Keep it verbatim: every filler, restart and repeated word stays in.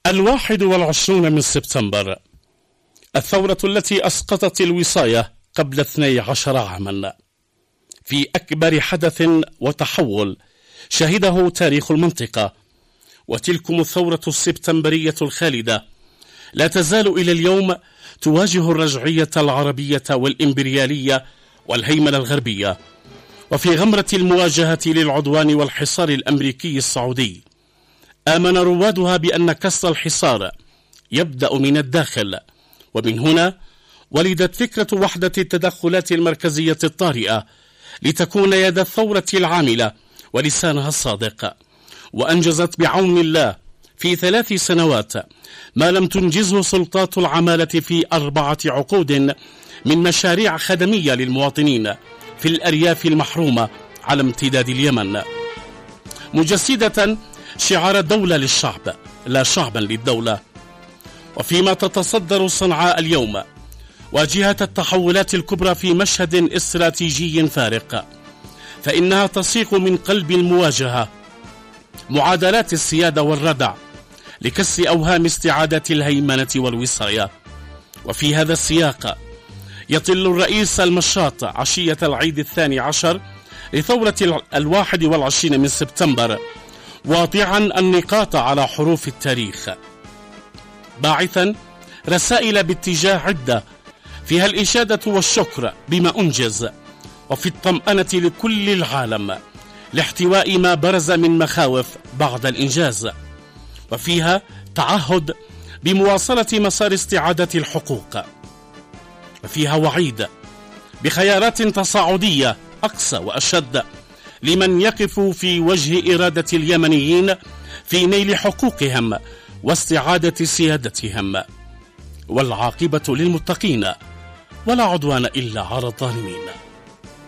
الواحد والعشرون من سبتمبر، الثورة التي أسقطت الوصاية قبل اثني عشر عاما، في أكبر حدث وتحول شهده تاريخ المنطقة. وتلكم الثورة السبتمبرية الخالدة لا تزال إلى اليوم تواجه الرجعية العربية والإمبريالية والهيمنة الغربية، وفي غمرة المواجهة للعدوان والحصار الأمريكي السعودي آمن روادها بأن كسر الحصار يبدأ من الداخل. ومن هنا ولدت فكرة وحدة التدخلات المركزية الطارئة لتكون يد الثورة العاملة ولسانها الصادق، وأنجزت بعون الله في ثلاث سنوات ما لم تنجزه سلطات العمالة في أربعة عقود من مشاريع خدمية للمواطنين في الأرياف المحرومة على امتداد اليمن، مجسدة شعار دولة للشعب لا شعبا للدولة. وفيما تتصدر صنعاء اليوم واجهة التحولات الكبرى في مشهد استراتيجي فارق، فإنها تسيق من قلب المواجهة معادلات السيادة والردع لكسر أوهام استعادة الهيمنة والوصاية. وفي هذا السياق يطل الرئيس المشاط عشية العيد الثاني عشر لثورة الواحد والعشرين من سبتمبر واضعا النقاط على حروف التاريخ، باعثا رسائل باتجاه عدة فيها الإشادة والشكر بما أنجز، وفي الطمأنة لكل العالم لاحتواء ما برز من مخاوف بعد الإنجاز، وفيها تعهد بمواصلة مسار استعادة الحقوق، وفيها وعيد بخيارات تصاعدية أقصى وأشد لمن يقف في وجه إرادة اليمنيين في نيل حقوقهم واستعادة سيادتهم. والعاقبة للمتقين ولا عدوان إلا على الظالمين.